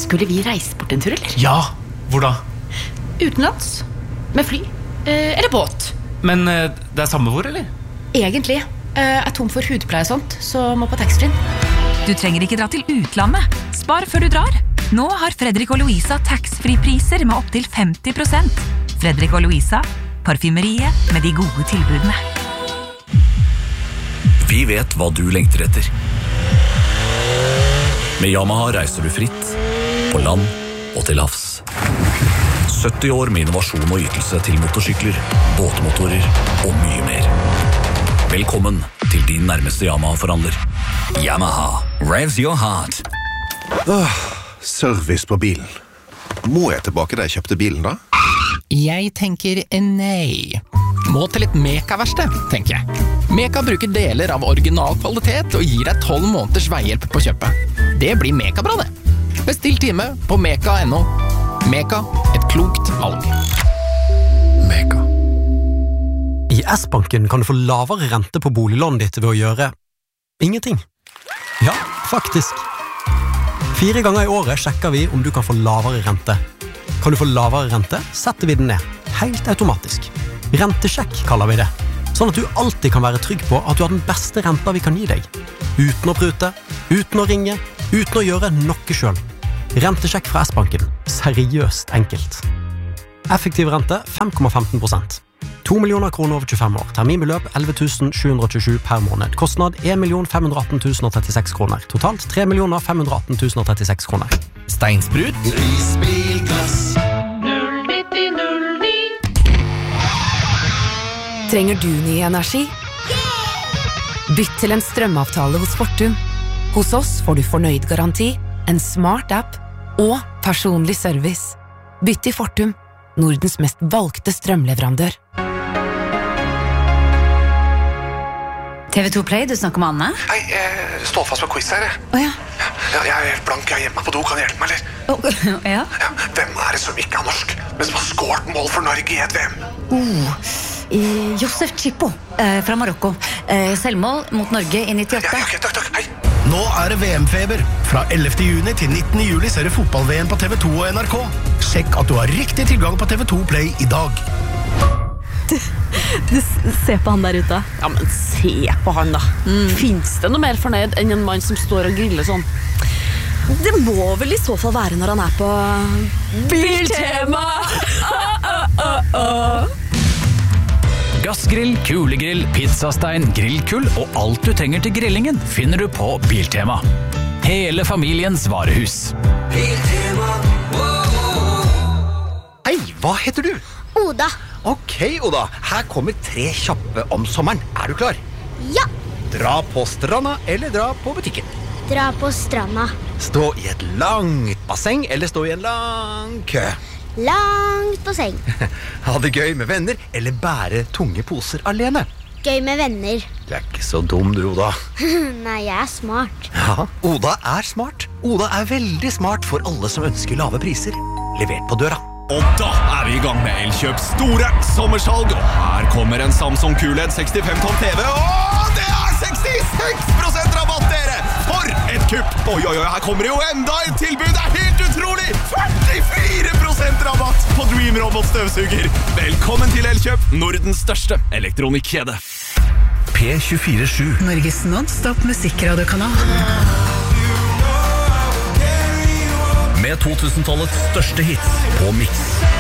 Skulle vi reise bort en tur, eller? Ja, hvor da? Utenlands. Med fly. Eller båt. Men det samme hvor, eller? Egentlig. Er tom for hudpleie og sånt, så må på taxfree. Du trenger ikke dra til utlandet. Spar før du drar. Nå har Fredrik og Louisa tax-free-priser med opp til 50%. Fredrik og Louisa, parfymeriet med de gode tilbudene. Vi vet hva du lengter etter. Med Yamaha reiser du fritt, på land og til havs. 70 år med innovasjon og ytelse til motorsykler, båtmotorer og mye mer. Velkommen til din nærmeste Yamaha-forhandler. Yamaha, revs your heart. Service på bilen. Må jeg tilbake da jeg kjøpte bilen da? Jeg tenker nei. Må til et Meka-verksted, tenker jeg. Meka bruker deler av original kvalitet og gir deg 12 måneders veihjelp på kjøpet. Det blir Meka-bra det. Bestill time på meka.no. Meka, et klokt valg. Meka. I S-banken kan du få lavere rente på boliglånet ditt ved å gjøre ingenting. Ja, faktisk. 4 ganger i året sjekker vi om du kan få lavere rente. Kan du få lavere rente, setter vi den ned. Helt automatisk. Rentesjekk kaller vi det. Sånn at du alltid kan være trygg på at du har den beste renta vi kan gi deg. Uten å prute, uten å ringe, uten å gjøre noe selv. Rentesjekk fra S-banken. Seriøst enkelt. Effektiv rente 5,15%. 2 millioner kroner over 25 år. Terminbeløp 11 727 per måned. Kostnad 1 518 036 kroner. Totalt 3 518 036 kroner. Steinsprut. Risbilglass 09009. Trenger du ny energi? Bytt til en strømavtale hos Fortum. Hos oss får du fornøyd garanti, en smart app og personlig service. Bytt til Fortum, Nordens mest valgte strømleverandør. TV2 Play, du snakker med Anne? Nei, jeg står fast på quiz her. Ja. Jeg er helt blank, jeg er hjemme på do, kan du hjelpe meg, eller? Ja. Hvem er det som ikke er norsk, men som har skåret mål for Norge i et VM? Josef Chipo fra Marokko. Selvmål mot Norge i 98. Ja, takk, hei. Nå er det VM-feber. Fra 11. juni til 19. juli ser du fotball-VM på TV2 og NRK. Sjekk at du har riktig tilgang på TV2 Play i dag. Du ser på han der ute. Ja, men se på han da. Finns det noe mer fornøyd enn en mann som står og griller sånn? Det må vel i så fall være når han er på Biltema. Gassgrill, kulegrill, pizzastein, grillkull og alt du trenger til grillingen finner du på Biltema. Hele familiens varehus. Biltema. Hei, hva heter du? Oda. Ok, Oda. Her kommer 3 kjappe om sommeren. Er du klar? Ja. Dra på stranda eller dra på butikken? Dra på stranda. Stå i et langt basseng eller stå i en lang kø? Langt basseng. Ha det gøy med venner eller bære tunge poser alene? Gøy med venner. Du er ikke så dum, du, Oda. Nei, jeg er smart. Ja, Oda er smart. Oda er veldig smart for alle som ønsker lave priser. Levert på døra. Og da er vi i gang med Elkjøps store sommersalg. Og her kommer en Samsung QLED 65 tom TV. Og det er 66% rabatt, dere! For et kupp! Oi, her kommer det jo enda et tilbud. Det er helt utrolig! 44% rabatt på Dream Robot støvsuger. Velkommen til Elkjøp, Nordens største elektronikkjede. P247. Norges non-stop musikkradiokanal. Med 2000-tallets største hits på Mix.